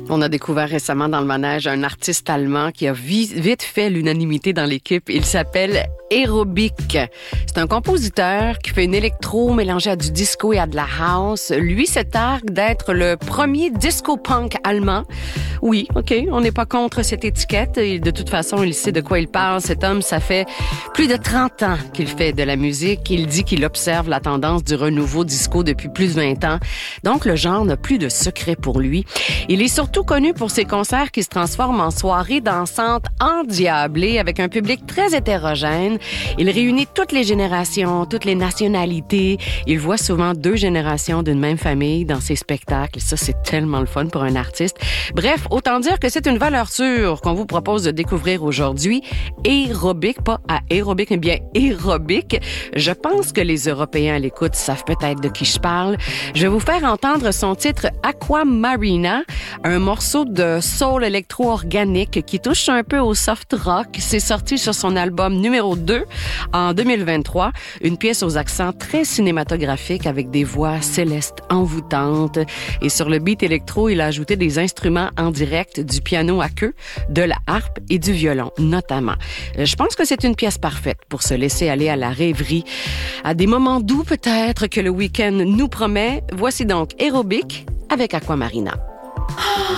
On a découvert récemment dans le manège un artiste allemand qui a vite fait l'unanimité dans l'équipe. Il s'appelle Aerobic. C'est un compositeur qui fait une électro mélangée à du disco et à de la house. Lui se targue d'être le premier disco-punk allemand. Oui, OK, on n'est pas contre cette étiquette. Et de toute façon, il sait de quoi il parle. Cet homme, ça fait plus de 30 ans qu'il fait de la musique. Il dit qu'il observe la tendance du renouveau disco depuis plus de 20 ans. Donc, le genre n'a plus de secret pour lui. Il est surtout connu pour ses concerts qui se transforment en soirées dansantes endiablées avec un public très hétérogène. Il réunit toutes les générations, toutes les nationalités. Il voit souvent 2 générations d'une même famille dans ses spectacles. Ça, c'est tellement le fun pour un artiste. Bref, autant dire que c'est une valeur sûre qu'on vous propose de découvrir aujourd'hui. Aerobic, pas aérobic, mais bien Aerobic. Je pense que les Européens à l'écoute savent peut-être de qui je parle. Je vais vous faire entendre son titre Aquamarina, un morceau de soul électro-organique qui touche un peu au soft rock. C'est sorti sur son album numéro 2 en 2023. Une pièce aux accents très cinématographiques avec des voix célestes envoûtantes. Et sur le beat électro, il a ajouté des instruments en direct, du piano à queue, de la harpe et du violon, notamment. Je pense que c'est une pièce parfaite pour se laisser aller à la rêverie, à des moments doux peut-être que le week-end nous promet. Voici donc Aerobic avec Aquamarina.